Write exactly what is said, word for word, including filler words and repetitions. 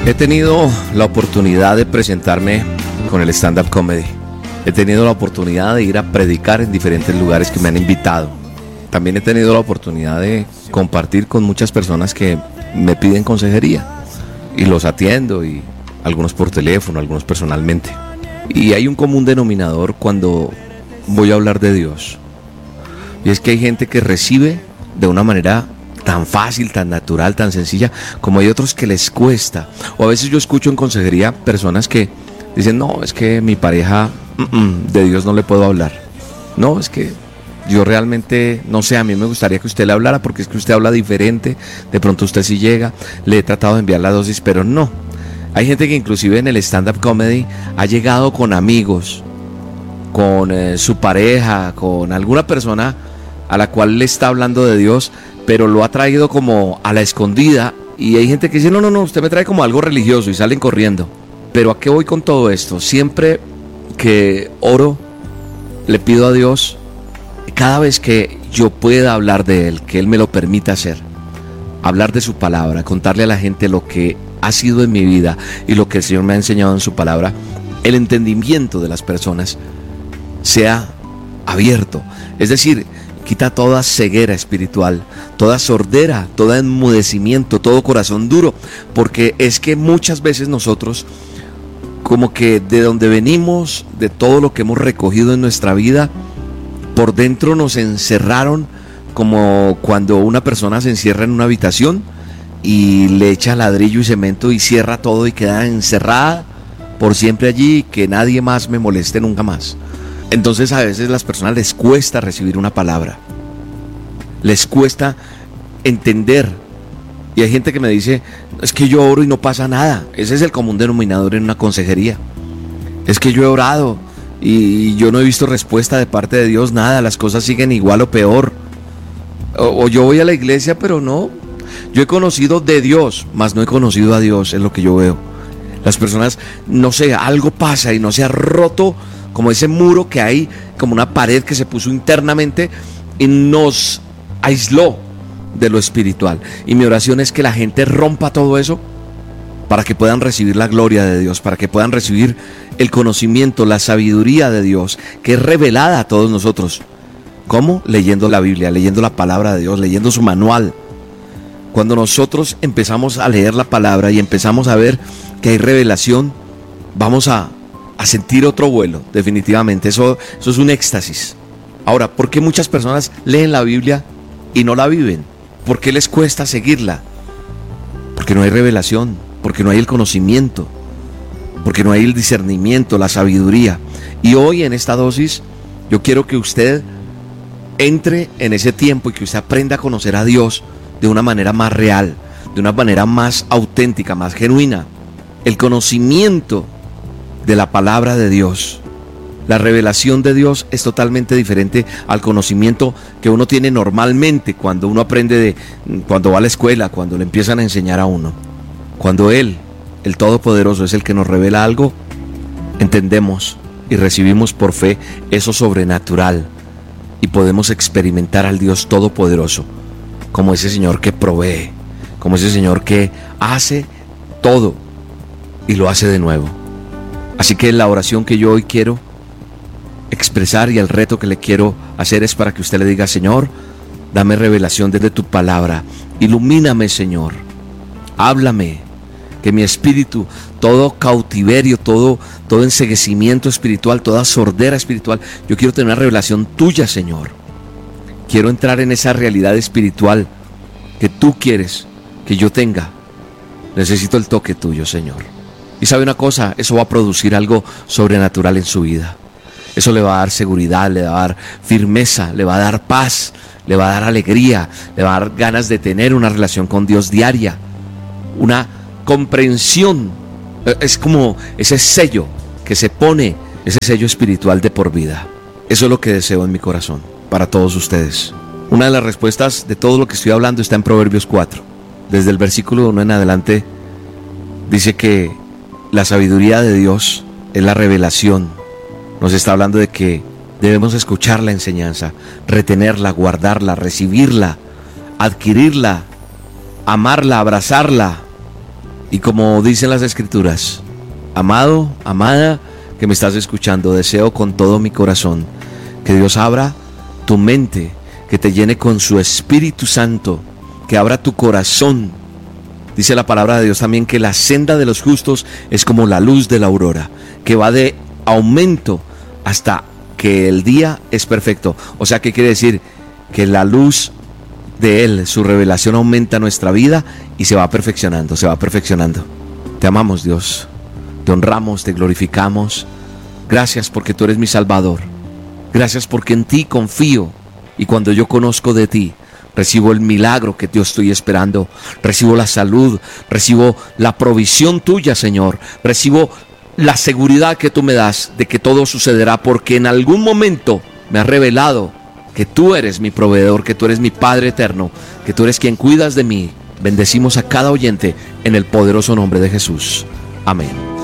He tenido la oportunidad de presentarme con el stand-up comedy. He tenido la oportunidad de ir a predicar en diferentes lugares que me han invitado. También he tenido la oportunidad de compartir con muchas personas que me piden consejería. Y los atiendo, y algunos por teléfono, algunos personalmente. Y hay un común denominador cuando voy a hablar de Dios. Y es que hay gente que recibe de una manera tan fácil, tan natural, tan sencilla, como hay otros que les cuesta. O a veces yo escucho en consejería personas que dicen, no, es que mi pareja, mm-mm, de Dios no le puedo hablar. No, es que yo realmente, no sé, a mí me gustaría que usted le hablara porque es que usted habla diferente, de pronto usted sí llega, le he tratado de enviar la dosis, pero no. Hay gente que inclusive en el stand-up comedy ha llegado con amigos, con eh, su pareja, con alguna persona a la cual le está hablando de Dios, pero lo ha traído como a la escondida. Y hay gente que dice, no, no, no, usted me trae como algo religioso, y salen corriendo. Pero ¿a qué voy con todo esto? Siempre que oro, le pido a Dios, cada vez que yo pueda hablar de Él, que Él me lo permita hacer, hablar de su palabra, contarle a la gente lo que ha sido en mi vida y lo que el Señor me ha enseñado en su palabra, el entendimiento de las personas sea abierto. Es decir, quita toda ceguera espiritual, toda sordera, todo enmudecimiento, todo corazón duro, porque es que muchas veces nosotros, como que de donde venimos, de todo lo que hemos recogido en nuestra vida, por dentro nos encerraron, como cuando una persona se encierra en una habitación y le echa ladrillo y cemento y cierra todo y queda encerrada por siempre allí, que nadie más me moleste nunca más. Entonces a veces a las personas les cuesta recibir una palabra, les cuesta entender. Y hay gente que me dice, es que yo oro y no pasa nada. Ese es el común denominador en una consejería. Es que yo he orado y yo no he visto respuesta de parte de Dios, nada, las cosas siguen igual o peor. O, o yo voy a la iglesia, pero no. Yo he conocido de Dios, mas no he conocido a Dios, es lo que yo veo. Las personas, no sé, algo pasa y no se ha roto como ese muro que hay, como una pared que se puso internamente y nos aisló de lo espiritual. Y mi oración es que la gente rompa todo eso para que puedan recibir la gloria de Dios, para que puedan recibir el conocimiento, la sabiduría de Dios, que es revelada a todos nosotros. ¿Cómo? Leyendo la Biblia, leyendo la palabra de Dios, leyendo su manual. Cuando nosotros empezamos a leer la palabra y empezamos a ver que hay revelación, vamos a a sentir otro vuelo, definitivamente. Eso, eso es un éxtasis. Ahora, ¿por qué muchas personas leen la Biblia y no la viven? ¿Por qué les cuesta seguirla? Porque no hay revelación, porque no hay el conocimiento, porque no hay el discernimiento, la sabiduría. Y hoy en esta dosis, yo quiero que usted entre en ese tiempo y que usted aprenda a conocer a Dios de una manera más real, de una manera más auténtica, más genuina. El conocimiento de la palabra de Dios, la revelación de Dios es totalmente diferente al conocimiento que uno tiene normalmente cuando uno aprende de, cuando va a la escuela, cuando le empiezan a enseñar a uno. Cuando Él, el Todopoderoso, es el que nos revela algo, entendemos y recibimos por fe eso sobrenatural y podemos experimentar al Dios Todopoderoso como ese Señor que provee, como ese Señor que hace todo y lo hace de nuevo. Así que la oración que yo hoy quiero expresar y el reto que le quiero hacer es para que usted le diga, Señor, dame revelación desde tu palabra, ilumíname, Señor, háblame, que mi espíritu, todo cautiverio, todo, todo enceguecimiento espiritual, toda sordera espiritual, yo quiero tener una revelación tuya, Señor. Quiero entrar en esa realidad espiritual que tú quieres que yo tenga. Necesito el toque tuyo, Señor. Y sabe una cosa, eso va a producir algo sobrenatural en su vida. Eso le va a dar seguridad, le va a dar firmeza, le va a dar paz, le va a dar alegría, le va a dar ganas de tener una relación con Dios diaria, una comprensión. Es como ese sello que se pone, ese sello espiritual de por vida. Eso es lo que deseo en mi corazón para todos ustedes. Una de las respuestas de todo lo que estoy hablando está en Proverbios cuatro. Desde el versículo uno en adelante dice que la sabiduría de Dios es la revelación. Nos está hablando de que debemos escuchar la enseñanza, retenerla, guardarla, recibirla, adquirirla, amarla, abrazarla, Y como dicen las escrituras, amado, amada, que me estás escuchando, deseo con todo mi corazón que Dios abra tu mente, que te llene con su Espíritu Santo, que abra tu corazón. Dice la palabra de Dios también que la senda de los justos es como la luz de la aurora, que va de aumento hasta que el día es perfecto. O sea, ¿qué quiere decir? Que la luz de Él, su revelación aumenta nuestra vida y se va perfeccionando, se va perfeccionando. Te amamos, Dios, te honramos, te glorificamos. Gracias porque tú eres mi Salvador. Gracias porque en ti confío, y cuando yo conozco de ti, recibo el milagro que yo estoy esperando. Recibo la salud, recibo la provisión tuya, Señor. Recibo la seguridad que tú me das de que todo sucederá, porque en algún momento me has revelado que tú eres mi proveedor, que tú eres mi Padre eterno, que tú eres quien cuidas de mí. Bendecimos a cada oyente en el poderoso nombre de Jesús. Amén.